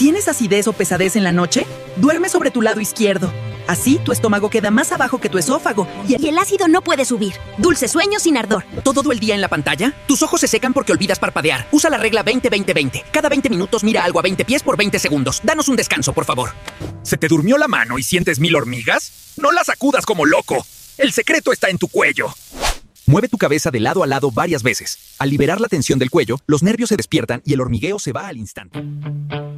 ¿Tienes acidez o pesadez en la noche? Duerme sobre tu lado izquierdo. Así, tu estómago queda más abajo que tu esófago Y el ácido no puede subir. Dulce sueño sin ardor. ¿Todo el día en la pantalla? Tus ojos se secan porque olvidas parpadear. Usa la regla 20-20-20. Cada 20 minutos mira algo a 20 pies por 20 segundos. Danos un descanso, por favor. ¿Se te durmió la mano y sientes 1000 hormigas? No las sacudas como loco. El secreto está en tu cuello. Mueve tu cabeza de lado a lado varias veces. Al liberar la tensión del cuello, los nervios se despiertan y el hormigueo se va al instante.